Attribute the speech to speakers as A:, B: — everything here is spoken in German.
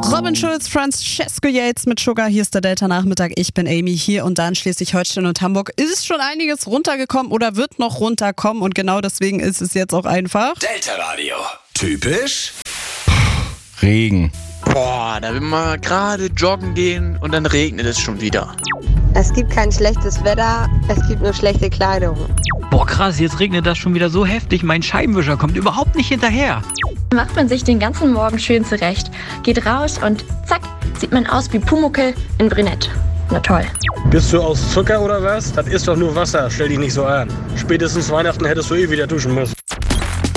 A: Robin Schulz, Francesco Yates mit Sugar. Hier ist der Delta-Nachmittag. Ich bin Amy. Hier und da in Schleswig-Holstein und Hamburg ist schon einiges runtergekommen oder wird noch runterkommen. Und genau deswegen ist es jetzt auch einfach
B: Delta-Radio. Typisch
C: Regen.
D: Boah, da will man gerade joggen gehen und dann regnet es schon wieder.
E: Es gibt kein schlechtes Wetter, es gibt nur schlechte Kleidung.
F: Boah krass, jetzt regnet das schon wieder so heftig, mein Scheibenwischer kommt überhaupt nicht hinterher.
G: Macht man sich den ganzen Morgen schön zurecht, geht raus und zack, sieht man aus wie Pumuckl in Brünett. Na toll.
H: Bist du aus Zucker oder was? Das ist doch nur Wasser, stell dich nicht so an. Spätestens Weihnachten hättest du wieder duschen müssen.